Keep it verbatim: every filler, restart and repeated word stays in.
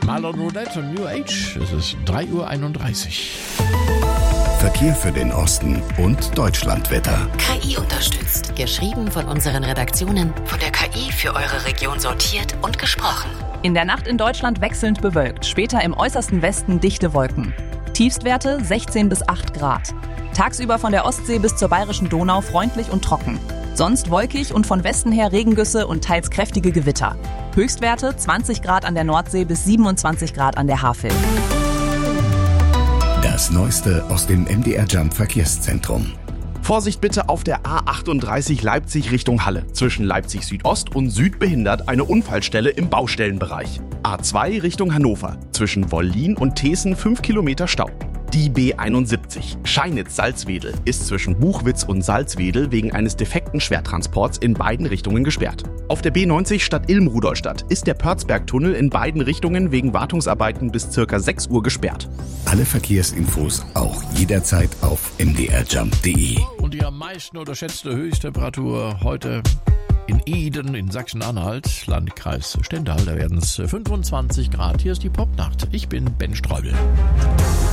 Marlon Roulette und New Age. Es ist drei Uhr einunddreißig. Verkehr für den Osten und Deutschlandwetter. K I unterstützt. Geschrieben von unseren Redaktionen. Von der K I für eure Region sortiert und gesprochen. In der Nacht in Deutschland wechselnd bewölkt. Später im äußersten Westen dichte Wolken. Tiefstwerte sechzehn bis acht Grad. Tagsüber von der Ostsee bis zur Bayerischen Donau freundlich und trocken. Sonst wolkig und von Westen her Regengüsse und teils kräftige Gewitter. Höchstwerte zwanzig Grad an der Nordsee bis siebenundzwanzig Grad an der Havel. Das Neueste aus dem M D R Jump Verkehrszentrum. Vorsicht bitte auf der A achtunddreißig Leipzig Richtung Halle. Zwischen Leipzig Südost und Süd behindert eine Unfallstelle im Baustellenbereich. A zwei Richtung Hannover. Zwischen Wollin und Thesen fünf Kilometer Stau. Die B einundsiebzig Scheinitz-Salzwedel ist zwischen Buchwitz und Salzwedel wegen eines defekten Schwertransports in beiden Richtungen gesperrt. Auf der B neunzig Stadt-Ilm-Rudolstadt ist der Pörzberg-Tunnel in beiden Richtungen wegen Wartungsarbeiten bis ca. sechs Uhr gesperrt. Alle Verkehrsinfos auch jederzeit auf m d r jump punkt d e. Und die am meisten unterschätzte Höchsttemperatur heute in Eden in Sachsen-Anhalt, Landkreis Stendal. Da werden es fünfundzwanzig Grad. Hier ist die Popnacht. Ich bin Ben Streubel.